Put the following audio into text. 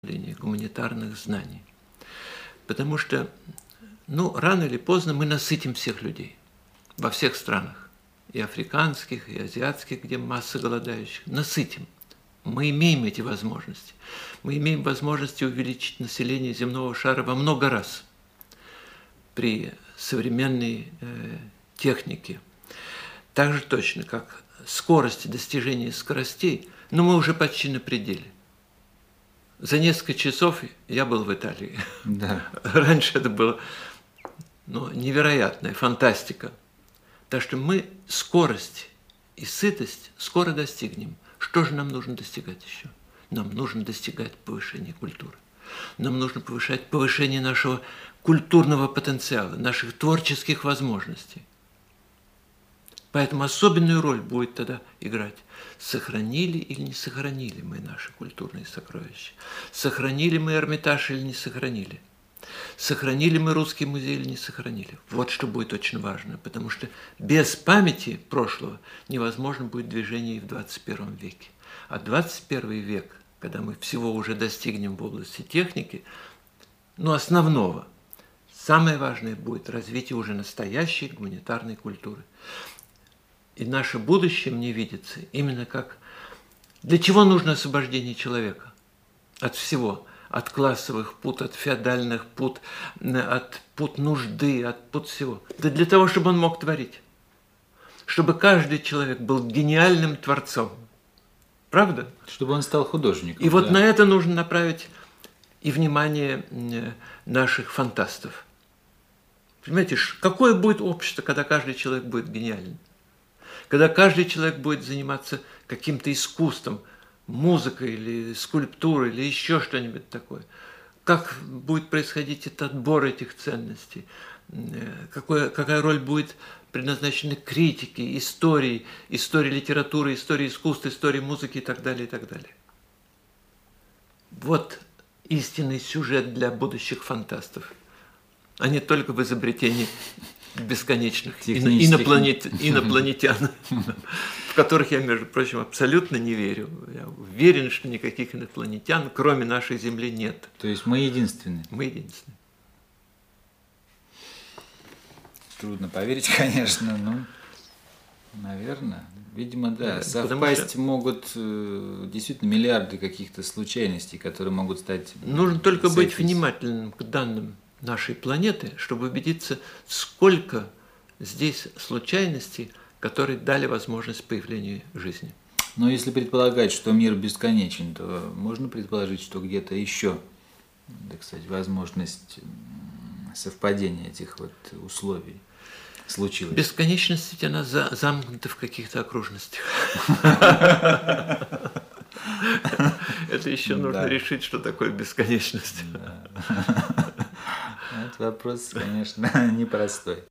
гуманитарных знаний. Потому что, рано или поздно мы насытим всех людей во всех странах, и африканских, и азиатских, где масса голодающих, насытим. Мы имеем эти возможности. Мы имеем возможности увеличить население земного шара во много раз при современной технике. Так же точно, как скорости достижения скоростей, но мы уже почти на пределе. За несколько часов я был в Италии. Да. Раньше это было невероятная фантастика. Так что мы скорость и сытость скоро достигнем. Что же нам нужно достигать еще? Нам нужно достигать повышения культуры. Нам нужно повышать повышение нашего культурного потенциала, наших творческих возможностей. Поэтому особенную роль будет тогда играть, сохранили или не сохранили мы наши культурные сокровища, сохранили мы Эрмитаж или не сохранили, сохранили мы Русский музей или не сохранили. Вот что будет очень важно, потому что без памяти прошлого невозможно будет движение и в 21 веке. А 21 век, когда мы всего уже достигнем в области техники, основного, самое важное будет развитие уже настоящей гуманитарной культуры. И наше будущее мне видится именно как для чего нужно освобождение человека от всего, от классовых пут, от феодальных пут, от пут нужды, от пут всего. Да для того, чтобы он мог творить, чтобы каждый человек был гениальным творцом. Правда? Чтобы он стал художником. И вот на это нужно направить и внимание наших фантастов. Понимаете, какое будет общество, когда каждый человек будет гениальным? Когда каждый человек будет заниматься каким-то искусством, музыкой или скульптурой, или еще что-нибудь такое. Как будет происходить этот отбор этих ценностей? Какая роль будет предназначена критике, истории литературы, истории искусства, истории музыки и так далее, и так далее. Вот истинный сюжет для будущих фантастов, а не только в изобретении бесконечных инопланетян, в которых я, между прочим, абсолютно не верю. Я уверен, что никаких инопланетян, кроме нашей Земли, нет. То есть мы единственные? Мы единственные. Трудно поверить, конечно, но, наверное, видимо, да. Совпасть могут действительно миллиарды каких-то случайностей, которые могут стать... Нужно только быть внимательным к данным нашей планеты, чтобы убедиться, сколько здесь случайностей, которые дали возможность появлению жизни. Но если предполагать, что мир бесконечен, то можно предположить, что где-то еще, так сказать, возможность совпадения этих вот условий случилась. Бесконечность ведь она замкнута в каких-то окружностях. Это еще нужно решить, что такое бесконечность. Этот вопрос, конечно, непростой.